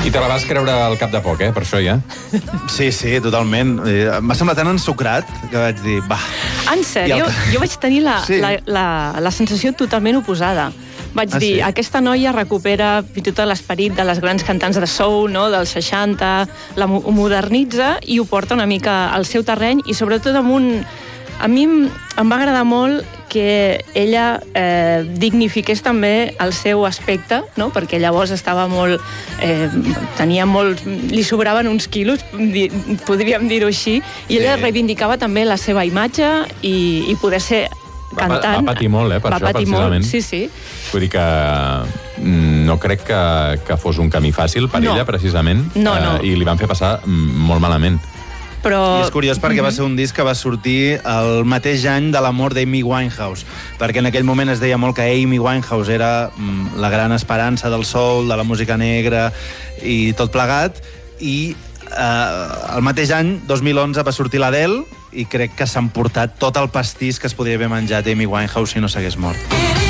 I te la vas creure al cap de poc, per això ja. Sí, totalment. M'ha semblat tan ensucrat que vaig dir, va. En sèrio? Jo vaig tenir la sensació totalment oposada. Vaig dir, aquesta noia recupera fins i tot l'esperit de les grans cantants de soul, no?, dels 60, la modernitza i ho porta una mica al seu terreny i sobretot amb un... A mi em va agradar molt que ella dignifiqués també el seu aspecte, no?, perquè llavors estava molt... tenia molt... li sobraven uns quilos, podríem dir-ho així, i ella reivindicava també la seva imatge i poder ser cantant. Va patir molt, per això, precisament. Sí. Vull dir que no crec que fos un camí fàcil per ella, precisament. No. I li van fer passar molt malament. I és curiós perquè va ser un disc que va sortir el mateix any de la mort d'Amy Winehouse, perquè en aquell moment es deia molt que Amy Winehouse era la gran esperança del soul, de la música negra i tot plegat, i el mateix any, 2011, va sortir l'Adele i crec que s'han portat tot el pastís que es podria haver menjat Amy Winehouse si no s'hagués mort.